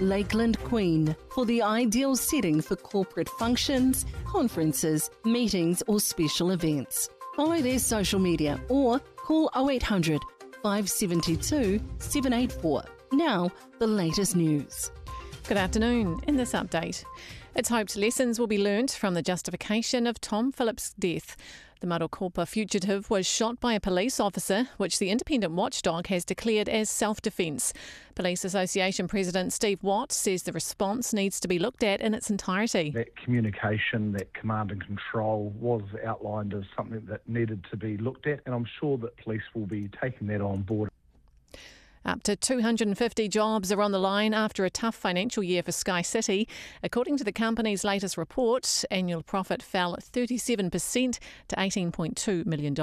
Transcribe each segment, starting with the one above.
Lakeland Queen for the ideal setting for corporate functions, conferences, meetings or special events. Follow their social media or call 0800 572 784. Now, the latest news. Good afternoon. In this update, it's hoped lessons will be learnt from the justification of Tom Phillips' death. The Marokopa fugitive was shot by a police officer, which the independent watchdog has declared as self-defence. Police Association President Steve Watt says the response needs to be looked at in its entirety. That communication, that command and control was outlined as something that needed to be looked at, and I'm sure that police will be taking that on board. Up to 250 jobs are on the line after a tough financial year for Sky City. According to the company's latest report, annual profit fell 37% to $18.2 million.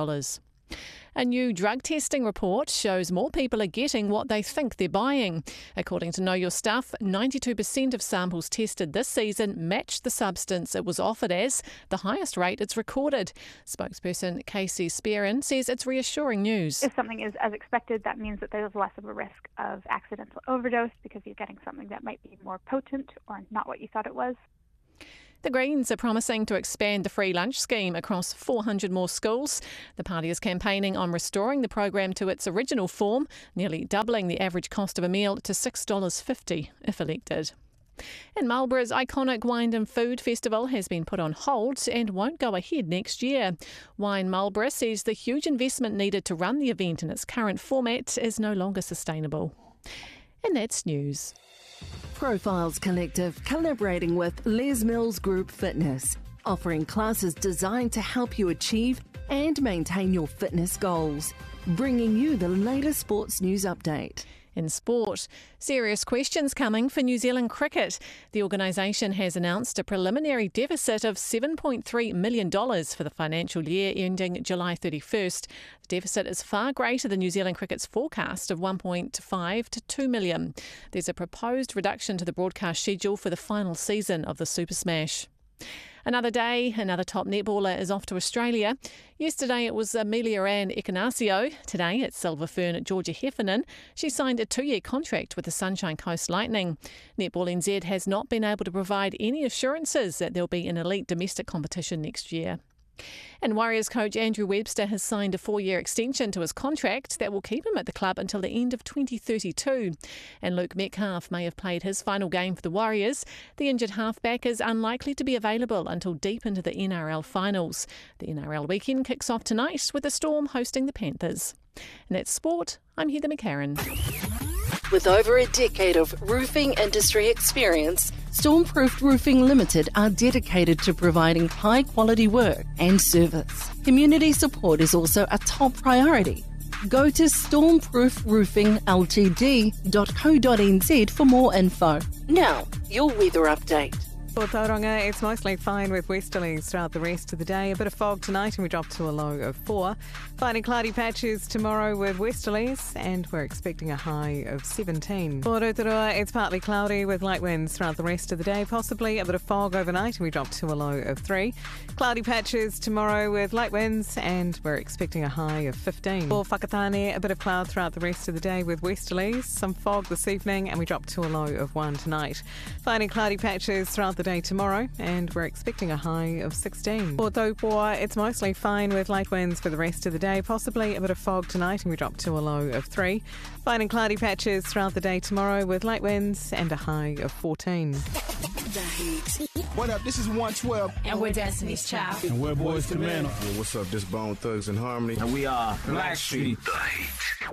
A new drug testing report shows more people are getting what they think they're buying. According to Know Your Stuff, 92% of samples tested this season matched the substance it was offered as, the highest rate it's recorded. Spokesperson Casey Spearin says it's reassuring news. If something is as expected, that means that there's less of a risk of accidental overdose because you're getting something that might be more potent or not what you thought it was. The Greens are promising to expand the free lunch scheme across 400 more schools. The party is campaigning on restoring the program to its original form, nearly doubling the average cost of a meal to $6.50 if elected. And Marlborough's iconic Wine and Food Festival has been put on hold and won't go ahead next year. Wine Marlborough says the huge investment needed to run the event in its current format is no longer sustainable. And that's news. Profiles Collective collaborating with Les Mills Group Fitness, offering classes designed to help you achieve and maintain your fitness goals. Bringing you the latest sports news update. In sport, serious questions coming for New Zealand cricket. The organisation has announced a preliminary deficit of $7.3 million for the financial year ending July 31st. The deficit is far greater than New Zealand cricket's forecast of $1.5 to $2 million. There's a proposed reduction to the broadcast schedule for the final season of the Super Smash. Another day, another top netballer is off to Australia. Yesterday it was Amelia-Ann Ekenasio. Today it's Silver Fern Georgia Heffernan. She signed a 2-year contract with the Sunshine Coast Lightning. Netball NZ has not been able to provide any assurances that there'll be an elite domestic competition next year. And Warriors coach Andrew Webster has signed a 4-year extension to his contract that will keep him at the club until the end of 2032. And Luke Metcalf may have played his final game for the Warriors. The injured halfback is unlikely to be available until deep into the NRL finals. The NRL weekend kicks off tonight with the Storm hosting the Panthers. And that's sport. I'm Heather McCarran. With over a decade of roofing industry experience, Stormproof Roofing Limited are dedicated to providing high-quality work and service. Community support is also a top priority. Go to stormproofroofingltd.co.nz for more info. Now, your weather update. For Tauranga, it's mostly fine with westerlies throughout the rest of the day. A bit of fog tonight and we drop to a low of 4. Finding cloudy patches tomorrow with westerlies and we're expecting a high of 17. For Rotorua, it's partly cloudy with light winds throughout the rest of the day. Possibly a bit of fog overnight and we drop to a low of 3. Cloudy patches tomorrow with light winds and we're expecting a high of 15. For Whakatane, a bit of cloud throughout the rest of the day with westerlies. Some fog this evening and we drop to a low of 1 tonight. Finding cloudy patches throughout the day tomorrow and we're expecting a high of 16. For Taupoa, it's mostly fine with light winds for the rest of the day, possibly a bit of fog tonight and we drop to a low of 3. Finding cloudy patches throughout the day tomorrow with light winds and a high of 14. The Heat. What up, this is 112. And we're Destiny's Child. And we're Boys to Men. Yo, what's up, this Bone Thugs and Harmony. And we are Blackstreet. The Heat.